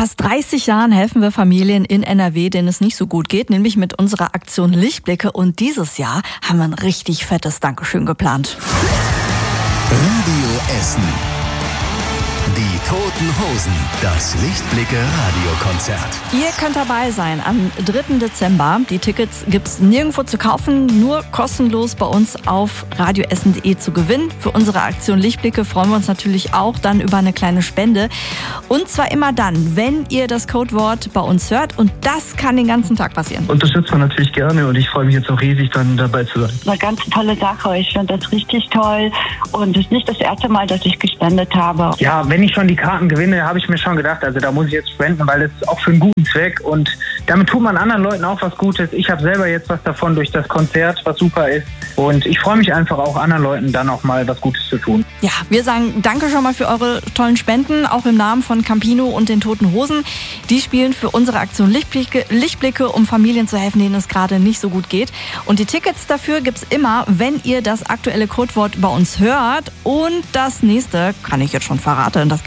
fast 30 Jahren helfen wir Familien in NRW, denen es nicht so gut geht, nämlich mit unserer Aktion Lichtblicke. Und dieses Jahr haben wir ein richtig fettes Dankeschön geplant. Radio Essen. Die Toten Hosen. Das Lichtblicke-Radiokonzert. Ihr könnt dabei sein am 3. Dezember. Die Tickets gibt's nirgendwo zu kaufen, nur kostenlos bei uns auf radioessen.de zu gewinnen. Für unsere Aktion Lichtblicke freuen wir uns natürlich auch dann über eine kleine Spende. Und zwar immer dann, wenn ihr das Codewort bei uns hört. Und das kann den ganzen Tag passieren. Unterstützt man natürlich gerne und ich freue mich jetzt auch riesig, dann dabei zu sein. Eine ganz tolle Sache. Ich finde das richtig toll. Und es ist nicht das erste Mal, dass ich gespendet habe. Ja, wenn ich schon die Karten gewinne, habe ich mir schon gedacht, also da muss ich jetzt spenden, weil das ist auch für einen guten Zweck und damit tut man anderen Leuten auch was Gutes. Ich habe selber jetzt was davon durch das Konzert, was super ist und ich freue mich einfach auch anderen Leuten dann auch mal was Gutes zu tun. Ja, wir sagen danke schon mal für eure tollen Spenden, auch im Namen von Campino und den Toten Hosen. Die spielen für unsere Aktion Lichtblicke, um Familien zu helfen, denen es gerade nicht so gut geht. Und die Tickets dafür gibt's immer, wenn ihr das aktuelle Codewort bei uns hört. Und das nächste kann ich jetzt schon verraten, das